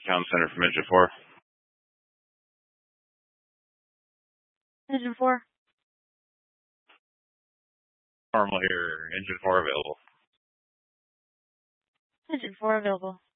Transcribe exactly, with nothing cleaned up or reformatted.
Town Center from Engine four. Engine four. Normal here. Engine four available. Engine four available.